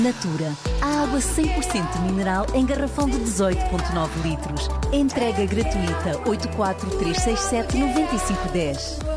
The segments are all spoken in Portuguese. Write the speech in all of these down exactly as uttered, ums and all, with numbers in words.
Natura, a água cem por cento mineral em garrafão de dezoito vírgula nove litros. Entrega gratuita oito quatro três seis sete nove cinco um zero.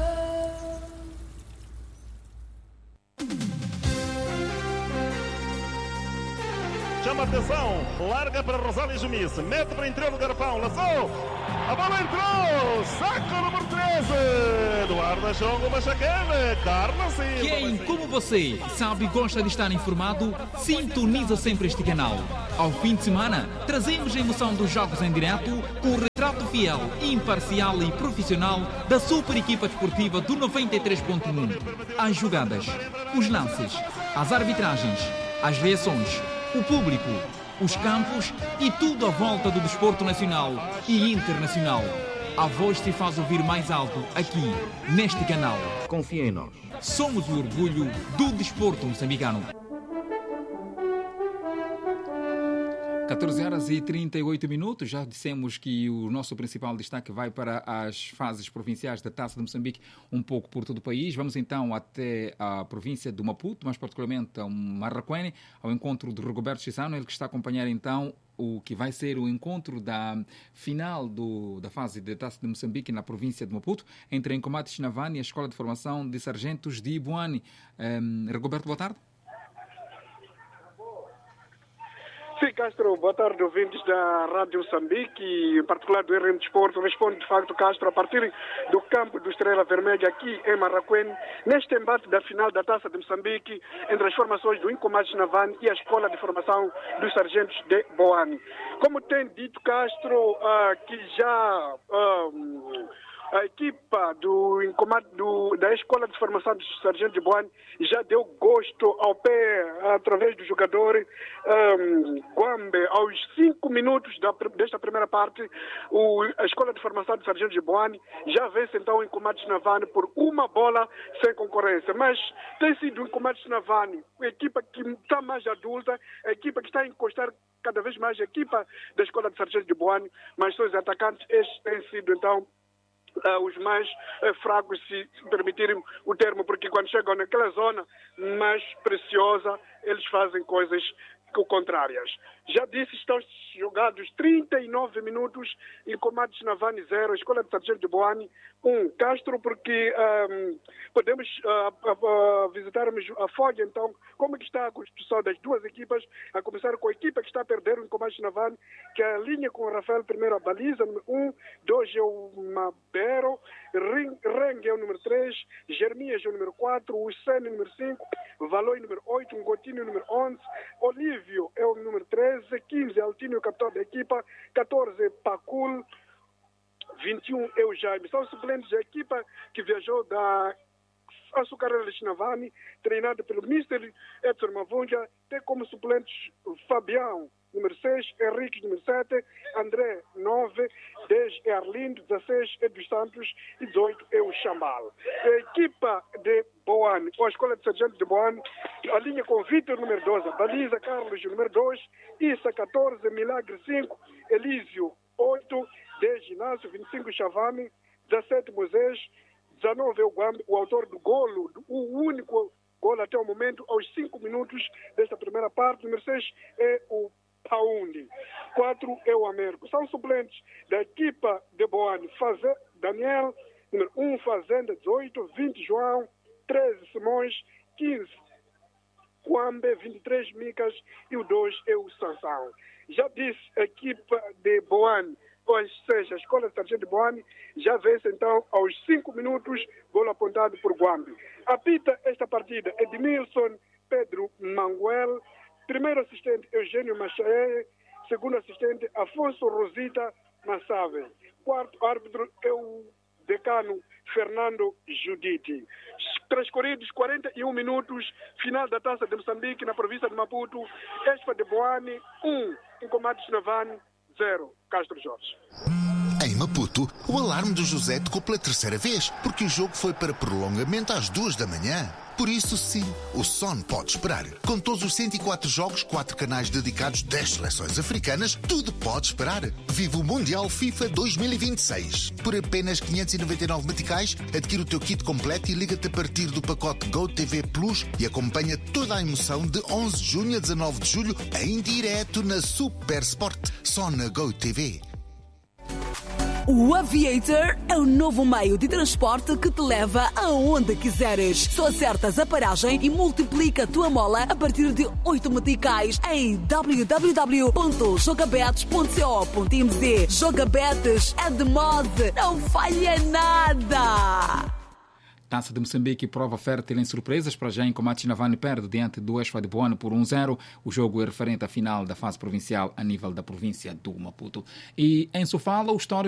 Chama a atenção, larga para Rosália Jumice, mete para interior do garrafão, lançou, a bola entrou, saca o número treze, Eduardo Chongo Machacane, Carlos Silva. Quem, como você, sabe e gosta de estar informado, sintoniza sempre este canal. Ao fim de semana, trazemos a emoção dos jogos em direto com o retrato fiel, imparcial e profissional da super equipa desportiva do noventa e três ponto um. As jogadas, os lances, as arbitragens, as reações, o público, os campos e tudo à volta do desporto nacional e internacional. A voz se faz ouvir mais alto aqui, neste canal. Confia em nós. Somos o orgulho do desporto moçambicano. catorze horas e trinta e oito minutos. Já dissemos que o nosso principal destaque vai para as fases provinciais da Taça de Moçambique, um pouco por todo o país. Vamos então até a província do Maputo, mais particularmente a Marraquene, ao encontro de Rigoberto Chissano, ele que está a acompanhar então o que vai ser o encontro da final do, da fase da Taça de Moçambique na província de Maputo, entre a Encomate Chinavani e a Escola de Formação de Sargentos de Ibuani. Um, Rigoberto, boa tarde. Sim, Castro, boa tarde, ouvintes da Rádio Moçambique e em particular do R M Desporto. Responde de facto, Castro, a partir do campo do Estrela Vermelha aqui em Marraquene, neste embate da final da Taça de Moçambique entre as formações do Incomate Chinavani e a Escola de Formação dos Sargentos de Boane. Como tem dito, Castro, uh, que já... Uh, A equipa do, do, da Escola de Formação dos Sargentos de Boane já deu gosto ao pé através do jogador um, Guambe. Aos cinco minutos da, desta primeira parte, o, a Escola de Formação dos Sargentos de Boane já vence então o Incomate Chinavani por uma bola sem concorrência. Mas tem sido o Incomate Chinavani, a equipa que está mais adulta, a equipa que está a encostar cada vez mais a equipa da Escola de Sargentos de Boane, mas seus atacantes, estes têm sido então Uh, os mais uh, fracos, se permitirem o termo, porque quando chegam naquela zona mais preciosa, eles fazem coisas contrárias. Já disse, estão jogados trinta e nove minutos em Comate Chinavani zero, Escola de Sargento de Boane um. Castro, porque um, podemos uh, uh, uh, visitarmos a folha, então, como é que está a constituição das duas equipas, a começar com a equipa que está a perder em Comate Chinavani, que é a linha com o Rafael primeiro a baliza, número um, dois é o Mabero, Reng é o número três, Jeremias é o número quatro, o Sene número cinco, Valoi número oito, Ngotini número onze, Olívio é o número treze, quinze Altino, o capitão da equipa, catorze Pacul, vinte e um é o Jaime. São suplentes da equipa que viajou da Açucareira de Chinavani, treinada pelo mister Edson Mavunja, tem como suplentes Fabião, número seis, Henrique, número sete, André, nove, dez é Arlindo, dezesseis é dos Santos e dezoito é o Chambal. A equipa de Boane, ou a Escola de Sargentos de Boane, a linha com Vitor, número doze, Baliza, Carlos, número dois, Issa, catorze, Milagre, cinco, Elísio, oito, dez, Ginásio, vinte e cinco, Chavame, dezessete, Moisés, dezenove é o Guambe, o autor do golo, o único golo até o momento, aos cinco minutos desta primeira parte. Número seis é o Paundi. quatro é o Américo. São suplentes da equipa de Boane. Faze... Daniel, número um, Fazenda, dezoito, vinte, João, treze, Simões, quinze, Guambe, vinte e três, Micas e o dois é o Sansão. Já disse a equipa de Boane, ou seja, a Escola de Sargento de Boane, já vence então aos cinco minutos, golo apontado por Guambe. Apita esta partida Edmilson Pedro Manguel, primeiro assistente Eugênio Machaé, segundo assistente Afonso Rosita Massave, quarto árbitro é o decano Fernando Judite. Transcorridos quarenta e um minutos, final da Taça de Moçambique na província de Maputo, Espa de Boane um, Incomate Chinavani zero. Castro Jorge. Em Maputo, o alarme do José tocou pela terceira vez, porque o jogo foi para prolongamento às duas da manhã. Por isso, sim, o sono pode esperar. Com todos os cento e quatro jogos, quatro canais dedicados, dez seleções africanas, tudo pode esperar. Vive o Mundial FIFA dois mil e vinte e seis. Por apenas quinhentos e noventa e nove meticais, adquire o teu kit completo e liga-te a partir do pacote GoTV Plus e acompanha toda a emoção de onze de junho a dezanove de julho em direto na Super Sport, só na GoTV. O Aviator é o novo meio de transporte que te leva aonde quiseres. Só acertas a paragem e multiplica a tua mola a partir de oito meticais em w w w ponto jogabetes ponto co ponto m z. Jogabetes é de mod, não falha nada! Taça de Moçambique prova fértil em surpresas para já em Comate Navani perde diante do Esfa de Boano por um a zero. O jogo é referente à final da fase provincial a nível da província do Maputo. E em Sofala, o histórico